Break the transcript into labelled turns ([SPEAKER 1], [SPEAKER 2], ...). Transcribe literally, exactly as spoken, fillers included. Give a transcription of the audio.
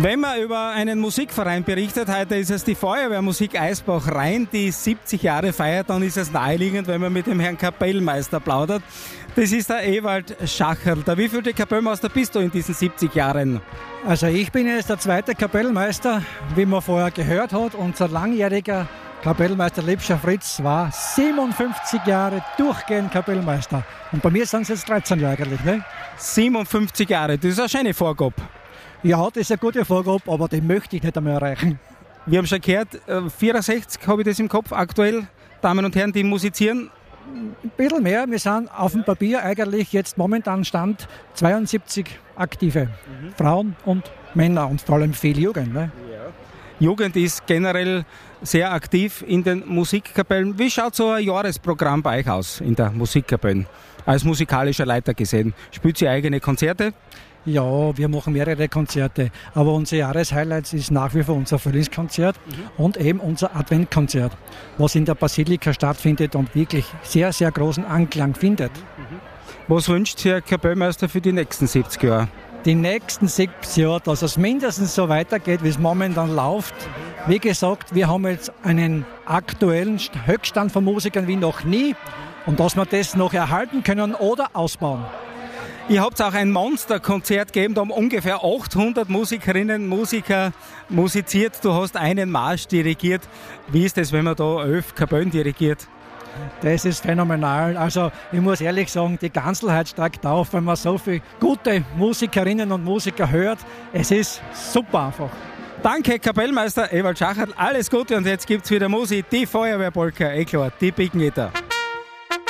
[SPEAKER 1] Wenn man über einen Musikverein berichtet, heute ist es die Feuerwehrmusik Eisbach-Rhein, die siebzig Jahre feiert, dann ist es naheliegend, wenn man mit dem Herrn Kapellmeister plaudert. Das ist der Ewald Schacherl. Der wievielte Kapellmeister bist du in diesen siebzig Jahren?
[SPEAKER 2] Also ich bin jetzt der zweite Kapellmeister, wie man vorher gehört hat. Unser langjähriger Kapellmeister Liebscher Fritz war siebenundfünfzig Jahre durchgehend Kapellmeister. Und bei mir sind es jetzt dreizehn Jahre eigentlich, ne?
[SPEAKER 1] siebenundfünfzig Jahre, das ist eine schöne Vorgabe.
[SPEAKER 2] Ja, das ist eine gute Vorgabe, aber die möchte ich nicht einmal erreichen.
[SPEAKER 1] Wir haben schon gehört, vierundsechzig habe ich das im Kopf aktuell, Damen und Herren, die musizieren.
[SPEAKER 2] Ein bisschen mehr, wir sind auf dem Papier eigentlich jetzt momentan Stand zweiundsiebzig Aktive, mhm. Frauen und Männer und vor allem viel Jugend. Ne?
[SPEAKER 1] Ja. Jugend ist generell sehr aktiv in den Musikkapellen. Wie schaut so ein Jahresprogramm bei euch aus in der Musikkapelle? Als musikalischer Leiter gesehen, spielt ihr eigene Konzerte?
[SPEAKER 2] Ja, wir machen mehrere Konzerte, aber unser Jahreshighlights ist nach wie vor unser Frühlingskonzert mhm. und eben unser Adventkonzert, was in der Basilika stattfindet und wirklich sehr, sehr großen Anklang findet.
[SPEAKER 1] Mhm. Was wünscht sich Herr Kapellmeister für die nächsten siebzig Jahre?
[SPEAKER 2] Die nächsten siebzig Jahre, dass es mindestens so weitergeht, wie es momentan läuft. Wie gesagt, wir haben jetzt einen aktuellen Höchststand von Musikern wie noch nie und dass wir das noch erhalten können oder ausbauen.
[SPEAKER 1] Ihr habt auch ein Monsterkonzert gegeben, da haben ungefähr achthundert Musikerinnen und Musiker musiziert. Du hast einen Marsch dirigiert. Wie ist das, wenn man da elf Kapellen dirigiert?
[SPEAKER 2] Das ist phänomenal. Also ich muss ehrlich sagen, die Ganzelheit steigt auf, wenn man so viele gute Musikerinnen und Musiker hört. Es ist super einfach.
[SPEAKER 1] Danke, Kapellmeister Ewald Schacherl. Alles Gute und jetzt gibt's wieder Musik. Die Feuerwehrpolka, eh klar, die Big Gitter.